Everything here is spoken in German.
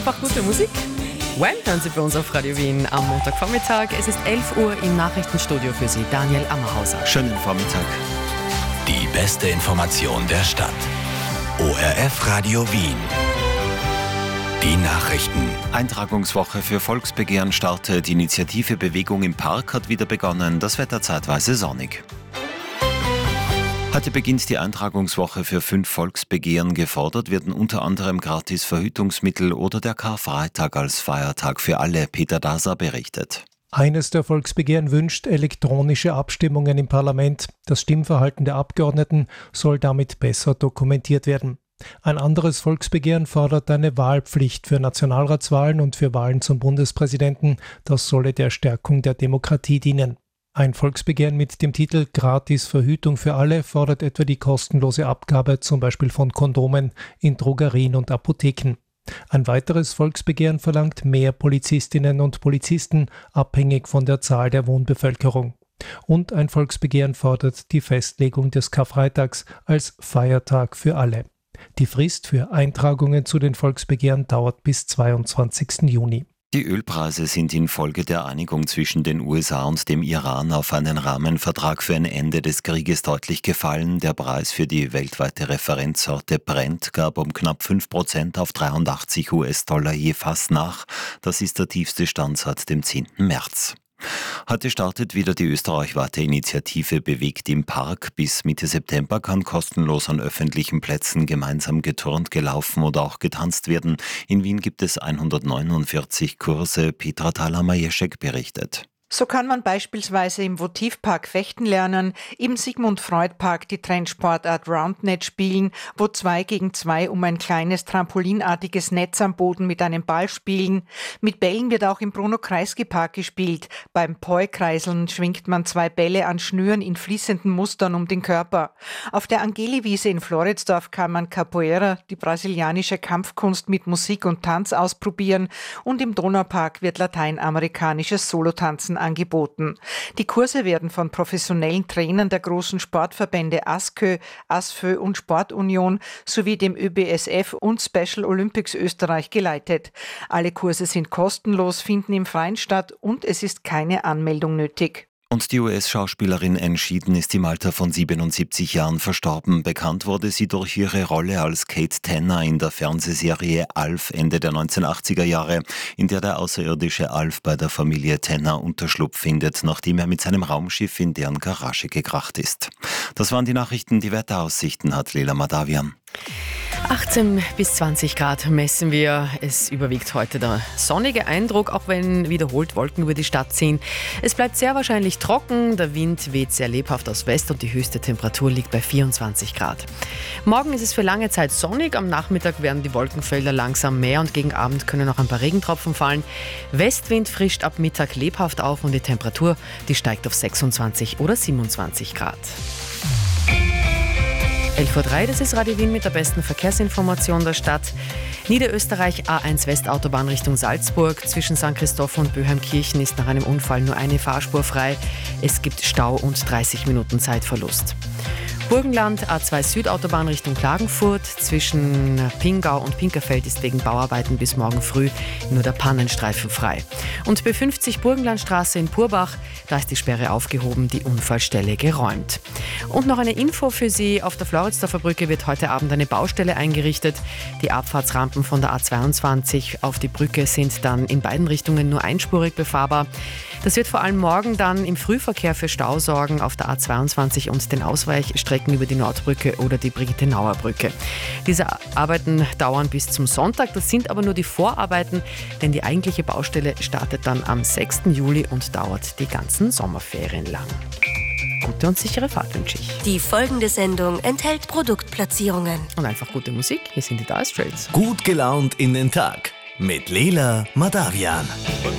Einfach gute Musik. When hören Sie bei uns auf Radio Wien am Montagvormittag. Es ist 11 Uhr im Nachrichtenstudio für Sie, Daniel Ammerhauser. Schönen Vormittag. Die beste Information der Stadt. ORF Radio Wien. Die Nachrichten. Eintragungswoche für Volksbegehren startet. Initiative Bewegung im Park hat wieder begonnen. Das Wetter zeitweise sonnig. Heute beginnt die Eintragungswoche für 5 Volksbegehren. Gefordert werden unter anderem gratis Verhütungsmittel oder der Karfreitag als Feiertag für alle. Peter Daser berichtet. Eines der Volksbegehren wünscht elektronische Abstimmungen im Parlament. Das Stimmverhalten der Abgeordneten soll damit besser dokumentiert werden. Ein anderes Volksbegehren fordert eine Wahlpflicht für Nationalratswahlen und für Wahlen zum Bundespräsidenten. Das solle der Stärkung der Demokratie dienen. Ein Volksbegehren mit dem Titel Gratis Verhütung für alle fordert etwa die kostenlose Abgabe zum Beispiel von Kondomen in Drogerien und Apotheken. Ein weiteres Volksbegehren verlangt mehr Polizistinnen und Polizisten, abhängig von der Zahl der Wohnbevölkerung. Und ein Volksbegehren fordert die Festlegung des Karfreitags als Feiertag für alle. Die Frist für Eintragungen zu den Volksbegehren dauert bis 22. Juni. Die Ölpreise sind infolge der Einigung zwischen den USA und dem Iran auf einen Rahmenvertrag für ein Ende des Krieges deutlich gefallen. Der Preis für die weltweite Referenzsorte Brent gab um knapp 5% auf 83 US-Dollar je Fass nach. Das ist der tiefste Stand seit dem 10. März. Heute startet wieder die österreichweite Initiative Bewegt im Park. Bis Mitte September kann kostenlos an öffentlichen Plätzen gemeinsam geturnt, gelaufen oder auch getanzt werden. In Wien gibt es 149 Kurse. Petra Thaler-Majeschek berichtet. So kann man beispielsweise im Votivpark fechten lernen, im Sigmund-Freud-Park die Trendsportart Roundnet spielen, wo 2 gegen 2 um ein kleines trampolinartiges Netz am Boden mit einem Ball spielen. Mit Bällen wird auch im Bruno-Kreisky-Park gespielt. Beim Poi-Kreiseln schwingt man 2 Bälle an Schnüren in fließenden Mustern um den Körper. Auf der Angeli-Wiese in Floridsdorf kann man Capoeira, die brasilianische Kampfkunst mit Musik und Tanz, ausprobieren, und im Donaupark wird lateinamerikanisches Solotanzen angeboten. Die Kurse werden von professionellen Trainern der großen Sportverbände ASKÖ, ASFÖ und Sportunion sowie dem ÖBSF und Special Olympics Österreich geleitet. Alle Kurse sind kostenlos, finden im Freien statt und es ist keine Anmeldung nötig. Und die US-Schauspielerin Anne Sheehan ist im Alter von 77 Jahren verstorben. Bekannt wurde sie durch ihre Rolle als Kate Tanner in der Fernsehserie Alf Ende der 1980er Jahre, in der der außerirdische Alf bei der Familie Tanner Unterschlupf findet, nachdem er mit seinem Raumschiff in deren Garage gekracht ist. Das waren die Nachrichten. Die Wetteraussichten hat Leila Madavian. 18 bis 20 Grad messen wir. Es überwiegt heute der sonnige Eindruck, auch wenn wiederholt Wolken über die Stadt ziehen. Es bleibt sehr wahrscheinlich trocken, der Wind weht sehr lebhaft aus West und die höchste Temperatur liegt bei 24 Grad. Morgen ist es für lange Zeit sonnig, am Nachmittag werden die Wolkenfelder langsam mehr und gegen Abend können auch ein paar Regentropfen fallen. Westwind frischt ab Mittag lebhaft auf und die Temperatur, die steigt auf 26 oder 27 Grad. 11.03 Uhr, das ist Radio Wien mit der besten Verkehrsinformation der Stadt. Niederösterreich A1 Westautobahn Richtung Salzburg. Zwischen St. Christoph und Böheimkirchen ist nach einem Unfall nur eine Fahrspur frei. Es gibt Stau und 30 Minuten Zeitverlust. Burgenland A2 Südautobahn Richtung Klagenfurt. Zwischen Pingau und Pinkerfeld ist wegen Bauarbeiten bis morgen früh nur der Pannenstreifen frei. Und B50 Burgenlandstraße in Purbach, da ist die Sperre aufgehoben, die Unfallstelle geräumt. Und noch eine Info für Sie. Auf der Floridsdorfer Brücke wird heute Abend eine Baustelle eingerichtet. Die Abfahrtsrampen von der A22 auf die Brücke sind dann in beiden Richtungen nur einspurig befahrbar. Das wird vor allem morgen dann im Frühverkehr für Stau sorgen auf der A22 und den Ausweichstrecken über die Nordbrücke oder die Brigitte-Nauer Brücke. Diese Arbeiten dauern bis zum Sonntag, das sind aber nur die Vorarbeiten, denn die eigentliche Baustelle startet dann am 6. Juli und dauert die ganzen Sommerferien lang. Gute und sichere Fahrt wünsche ich. Die folgende Sendung enthält Produktplatzierungen. Und einfach gute Musik, hier sind die Dire Straits. Gut gelaunt in den Tag mit Leila Madavian.